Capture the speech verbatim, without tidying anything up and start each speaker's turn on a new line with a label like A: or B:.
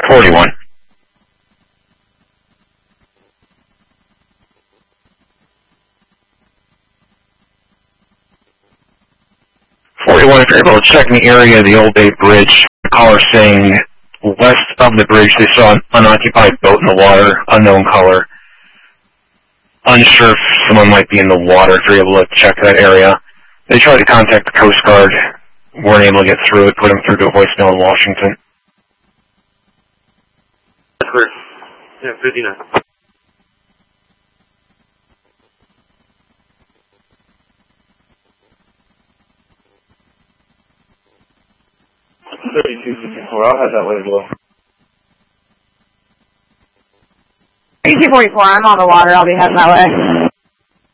A: forty-one. forty-one, if you're able to check in the area of the Old Bay Bridge, the caller saying west of the bridge they saw an unoccupied boat in the water, unknown color. Unsure if someone might be in the water, if you're able to check that area. They tried to contact the Coast Guard, weren't able to get through it, put them through to a voicemail in Washington.
B: Clear. Yeah, fifty-nine. thirty-two fifty-four, I'll have that way as well.
C: thirty-two forty-four, I'm on the water, I'll be heading that way.